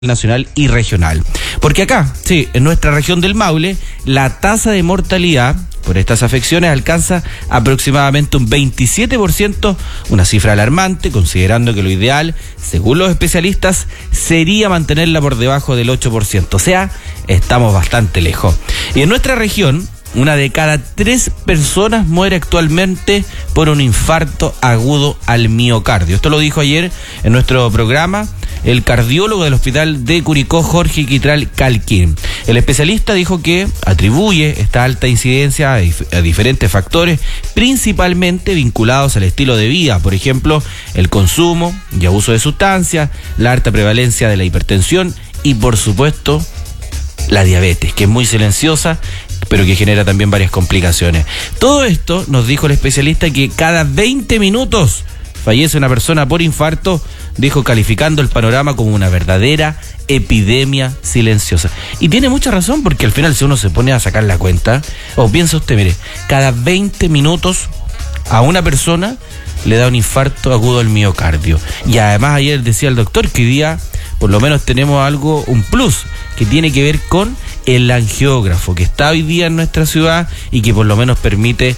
nacional y regional. Porque acá, sí, en nuestra región del Maule, la tasa de mortalidad por estas afecciones alcanza aproximadamente un 27%, una cifra alarmante, considerando que lo ideal, según los especialistas, sería mantenerla por debajo del 8%. O sea, estamos bastante lejos. Y en nuestra región, una de cada 3 personas muere actualmente por un infarto agudo al miocardio. Esto lo dijo ayer en nuestro programa el cardiólogo del hospital de Curicó, Jorge Quitral Calquín. El especialista dijo que atribuye esta alta incidencia a diferentes factores, principalmente vinculados al estilo de vida, por ejemplo, el consumo y abuso de sustancias, la alta prevalencia de la hipertensión y, por supuesto, la diabetes, que es muy silenciosa, pero que genera también varias complicaciones. Todo esto, nos dijo el especialista, que cada 20 minutos fallece una persona por infarto, dijo, calificando el panorama como una verdadera epidemia silenciosa. Y tiene mucha razón, porque al final, si uno se pone a sacar la cuenta, o piensa usted, mire, cada 20 minutos a una persona le da un infarto agudo al miocardio. Y además ayer decía el doctor que hoy día por lo menos tenemos algo, un plus, que tiene que ver con el angiógrafo, que está hoy día en nuestra ciudad y que por lo menos permite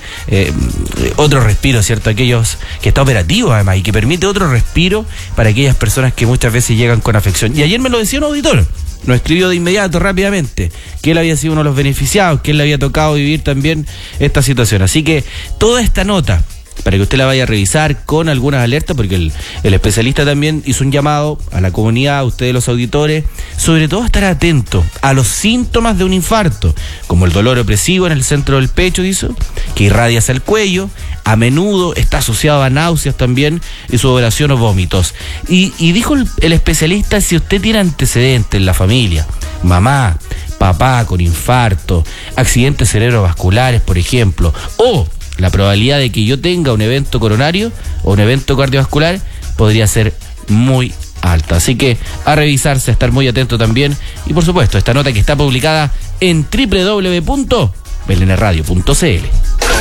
otro respiro, ¿cierto? Aquellos que está operativo además y que permite otro respiro para aquellas personas que muchas veces llegan con afección. Y ayer me lo decía un auditor, nos escribió de inmediato, rápidamente, que él había sido uno de los beneficiados, que él le había tocado vivir también esta situación. Así que toda esta nota, para que usted la vaya a revisar con algunas alertas, porque el especialista también hizo un llamado a la comunidad, a ustedes los auditores, sobre todo estar atento a los síntomas de un infarto, como el dolor opresivo en el centro del pecho, dice, que irradia hacia el cuello, a menudo está asociado a náuseas también y sudoración o vómitos. Y dijo el especialista, si usted tiene antecedentes en la familia, mamá, papá con infarto, accidentes cerebrovasculares, por ejemplo, o la probabilidad de que yo tenga un evento coronario o un evento cardiovascular podría ser muy alta. Así que a revisarse, a estar muy atento también. Y por supuesto, esta nota que está publicada en www.beleneradio.cl.